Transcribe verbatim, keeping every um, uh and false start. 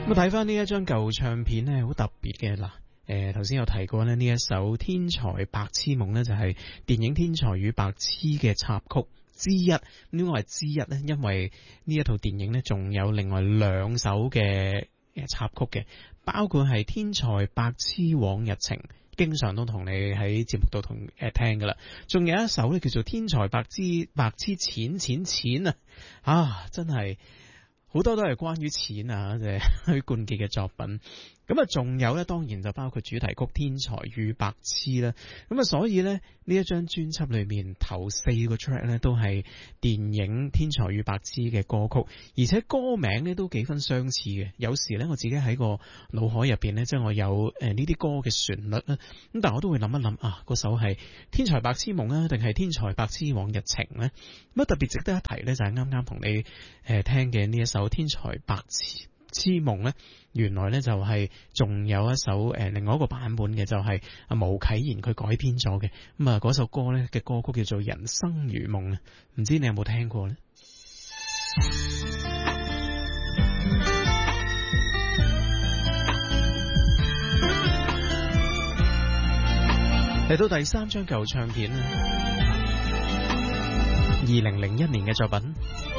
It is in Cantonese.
咁睇翻呢一張舊唱片呢，好特別嘅嗱。誒，頭先有提過咧，呢一首《天才白痴夢》呢，就係電影《天才與白痴》嘅插曲之一。點解係之一呢？因為呢一套電影呢，仲有另外兩首嘅插曲嘅，包括係《天才白痴往日情》，經常都同你喺節目度同誒聽噶啦。仲有一首咧叫做《天才白痴白痴錢錢錢》啊，啊，真係好多都係關於錢啊，即係許冠傑嘅作品。咁啊，仲有咧，當然就包括主題曲《天才與白痴》啦。咁啊，所以咧呢一張專輯裏面頭四個 track 咧都係電影《天才與白痴》嘅歌曲，而且歌名咧都幾分相似嘅。有時咧我自己喺個腦海入邊咧，即係我有誒呢啲歌嘅旋律啦，咁但係我都會諗一諗啊，嗰首係《天才白痴夢》啊，定係《天才白痴往日情》咧？咁啊，特別值得一提咧，就係啱啱同你誒、呃、聽嘅呢一首《天才白痴痴夢》咧，原來咧就係仲有一首誒、呃、另外一個版本嘅，就係阿毛啟賢佢改編咗嘅。咁啊，嗰首歌咧嘅歌曲叫做《人生如夢》啊，唔知你有冇聽過咧？嚟到第三張舊唱片啦，二零零一年嘅作品。